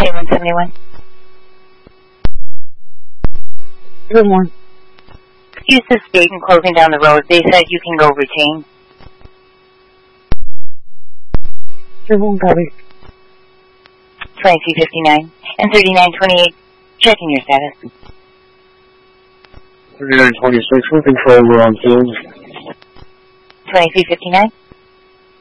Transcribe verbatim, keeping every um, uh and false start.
one seventy-one. Good morning. Excuse the state and closing down the road. They said you can go retain. Good morning, copy. twenty-two fifty-nine and thirty-nine twenty-eight. Checking your status. thirty-nine twenty-six, we're control, we're on field. twenty-three fifty-nine.